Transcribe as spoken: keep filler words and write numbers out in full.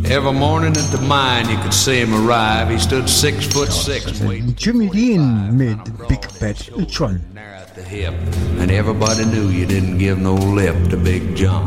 Every morning at the mine you could see him arrive. He stood six foot six waiting. Jimmy Dean mit Big Bad John. At the hip, and everybody knew you didn't give no lip to Big John.